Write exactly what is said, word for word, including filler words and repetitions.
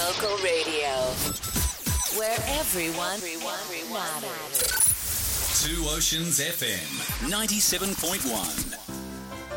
Local radio. Where everyone, everyone matters. Two Oceans F M, ninety-seven point one.